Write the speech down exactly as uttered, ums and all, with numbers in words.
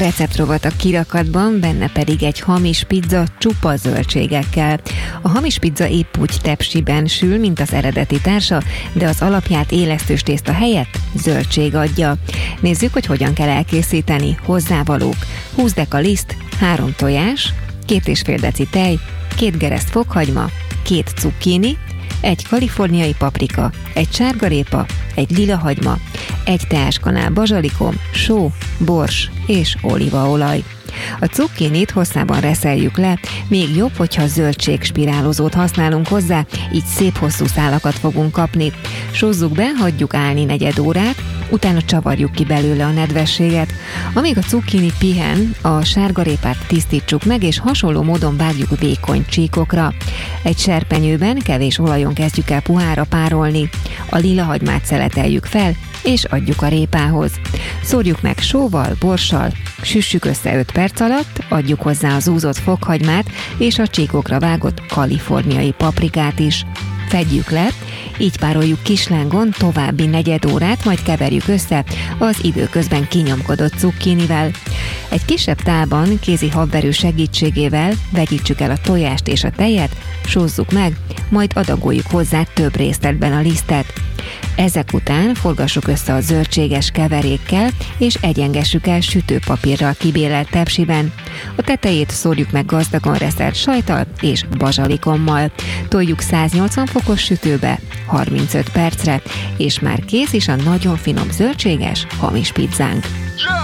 Receptrovat a kirakatban, benne pedig egy hamis pizza csupa zöldségekkel. A hamis pizza épp úgy tepsiben sül, mint az eredeti társa, de az alapját élesztős tészta helyett zöldség adja. Nézzük, hogy hogyan kell elkészíteni. Hozzávalók: húsz deka liszt, három tojás, két és fél deci tej, két gereszt fokhagyma, két cukkini, egy kaliforniai paprika, egy sárgarépa, egy lila hagyma, egy teáskanál bazsalikom, só, bors és olívaolaj. A cukkinit hosszában reszeljük le, még jobb, hogyha zöldségspirálozót használunk hozzá, így szép hosszú szálakat fogunk kapni. Sózzuk be, hagyjuk állni negyed órát, utána csavarjuk ki belőle a nedvességet. Amíg a cukkini pihen, a sárgarépát tisztítsuk meg, és hasonló módon vágjuk vékony csíkokra. Egy serpenyőben kevés olajon kezdjük el puhára párolni. A lila hagymát szeleteljük fel, és adjuk a répához. Szórjuk meg sóval, borssal, süssük össze öt perc alatt, adjuk hozzá az úzott fokhagymát és a csíkokra vágott kaliforniai paprikát is. Fedjük le, így pároljuk kislángon további negyed órát, majd keverjük össze az időközben kinyomkodott cukkinivel. Egy kisebb tálban kézi habverő segítségével vegyítsük el a tojást és a tejet, sózzuk meg, majd adagoljuk hozzá több részletben a lisztet. Ezek után forgassuk össze a zöldséges keverékkel, és egyengessük el sütőpapírral kibélelt tepsiben. A tetejét szórjuk meg gazdagon reszelt sajttal és bazsalikommal. Toljuk száznyolcvan fokos sütőbe harmincöt percre, és már kész is a nagyon finom zöldséges hamis pizzánk.